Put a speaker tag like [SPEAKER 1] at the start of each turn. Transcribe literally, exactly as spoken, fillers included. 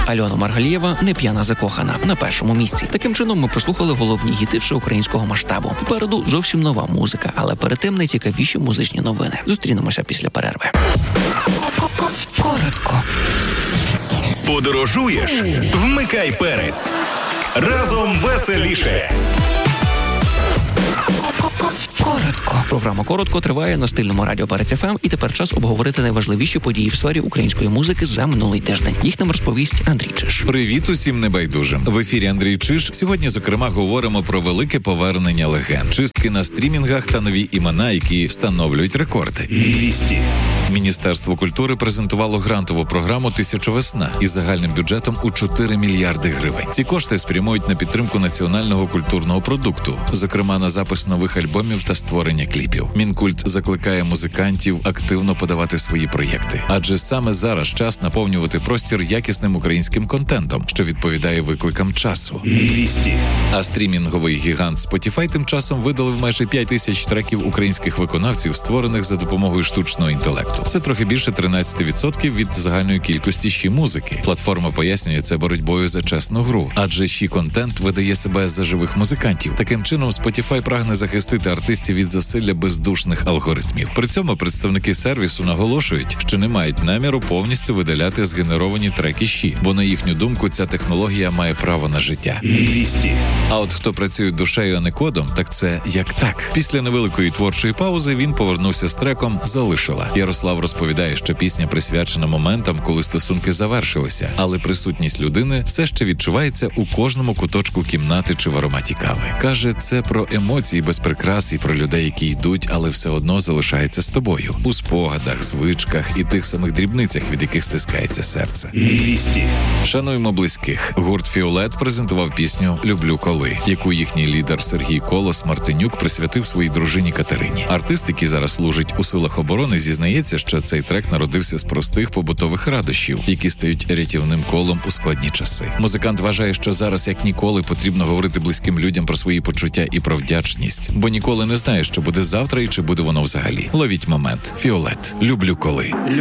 [SPEAKER 1] Альона Маргалієва «Не п'яна закохана» на першому місці. Таким чином ми прослухали головні гіти всеукраїнського масштабу. Попереду зовсім нова музика, але перед тим найцікавіші музичні новини. Зустрінемося після перерви. Коротко.
[SPEAKER 2] Подорожуєш? Вмикай перець. Разом веселіше.
[SPEAKER 1] Коротко. Програма «Коротко» триває на стильному радіо Перець еф ем, і тепер час обговорити найважливіші події в сфері української музики за минулий тиждень. Їх нам розповість Андрій Чиш.
[SPEAKER 3] Привіт усім небайдужим. В ефірі Андрій Чиш. Сьогодні, зокрема, говоримо про велике повернення легенд, чистки на стрімінгах та нові імена, які встановлюють рекорди.
[SPEAKER 2] Вісті.
[SPEAKER 3] Міністерство культури презентувало грантову програму «Тисячовесна» із загальним бюджетом у чотири мільярди гривень. Ці кошти спрямують на підтримку національного культурного продукту, зокрема на запис нових альбомів та створення кліпів. Мінкульт закликає музикантів активно подавати свої проєкти, адже саме зараз час наповнювати простір якісним українським контентом, що відповідає викликам часу.
[SPEAKER 2] Вісті.
[SPEAKER 3] А стрімінговий гігант Spotify тим часом видалив майже п'ять тисяч треків українських виконавців, створених за допомогою штучного інтелекту. Це трохи більше тринадцять відсотків від загальної кількості щі музики. Платформа пояснює це боротьбою за чесну гру, адже щі контент видає себе за живих музикантів. Таким чином, Spotify прагне захистити артистів від засилля бездушних алгоритмів. При цьому представники сервісу наголошують, що не мають наміру повністю видаляти згенеровані треки щі, бо на їхню думку ця технологія має право на життя.
[SPEAKER 2] Вісті.
[SPEAKER 3] А от хто працює душею, а не кодом, так це як так. Після невеликої творчої паузи він повернувся з треком «Залишила». Ярослав розповідає, що пісня присвячена моментам, коли стосунки завершилися, але присутність людини все ще відчувається у кожному куточку кімнати чи в ароматі кави. Каже, це про емоції без прикрас і про людей, які йдуть, але все одно залишаються з тобою. У спогадах, звичках і тих самих дрібницях, від яких стискається серце.
[SPEAKER 2] Вісті.
[SPEAKER 3] Шануємо близьких. Гурт «Фіолет» презентував пісню «Люблю коли», яку їхній лідер Сергій Колос Мартинюк присвятив своїй дружині Катерині. Артист, який зараз служить у силах оборони, зізнається, що цей трек народився з простих побутових радощів, які стають рятівним колом у складні часи. Музикант вважає, що зараз як ніколи потрібно говорити близьким людям про свої почуття і про вдячність, бо ніколи не знаєш, що буде завтра і чи буде воно взагалі. Ловіть момент. «Фіолет. Люблю коли».